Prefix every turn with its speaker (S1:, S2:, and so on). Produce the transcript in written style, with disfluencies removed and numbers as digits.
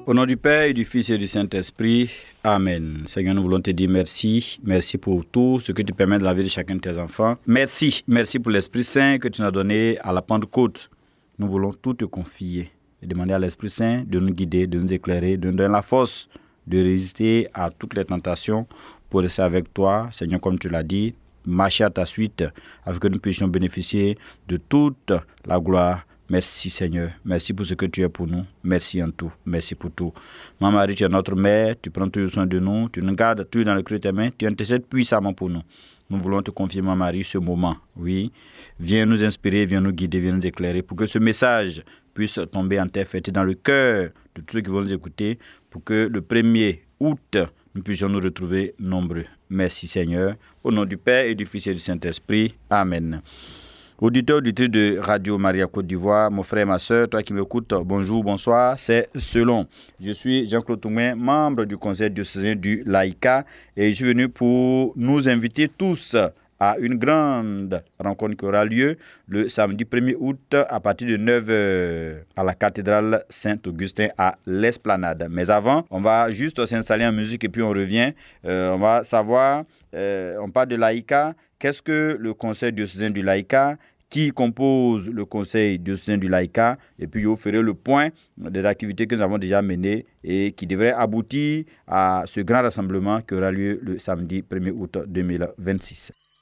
S1: Au nom du Père et du Fils et du Saint-Esprit, Amen. Seigneur, nous voulons te dire merci. Merci pour tout ce que tu permets de la vie de chacun de tes enfants. Merci pour l'Esprit Saint que tu nous as donné à la Pentecôte. Nous voulons tout te confier et demander à l'Esprit Saint de nous guider, de nous éclairer, de nous donner la force de résister à toutes les tentations pour rester avec toi, Seigneur, comme tu l'as dit, marcher à ta suite afin que nous puissions bénéficier de toute la gloire. Merci Seigneur, merci pour ce que tu es pour nous, merci en tout, merci pour tout. Maman Marie, tu es notre mère, tu prends toujours soin de nous, tu nous gardes toujours dans le creux de tes mains, tu intercèdes puissamment pour nous. Nous voulons te confier, Maman Marie, ce moment, oui. Viens nous inspirer, viens nous guider, viens nous éclairer pour que ce message puisse tomber en terre faite dans le cœur de tous ceux qui vont nous écouter, pour que le 1er août, nous puissions nous retrouver nombreux. Merci Seigneur, au nom du Père et du Fils et du Saint-Esprit, Amen. Auditeur, auditrice de Radio Maria Côte d'Ivoire, mon frère, ma soeur, toi qui m'écoutes, bonjour, bonsoir, c'est Selon. Je suis Jean-Claude Toumain, membre du conseil diocésain du Laïka, et je suis venu pour nous inviter tous à une grande rencontre qui aura lieu le samedi 1er août à partir de 9h à la cathédrale Saint-Augustin à l'Esplanade. Mais avant, on va juste s'installer en musique et puis on revient. On va savoir, on parle de Laïka. Qu'est-ce que le conseil diocésain du Laïka? Qui compose le conseil diocésain du Laïka? Et puis, je vous ferai le point des activités que nous avons déjà menées et qui devraient aboutir à ce grand rassemblement qui aura lieu le samedi 1er août 2026.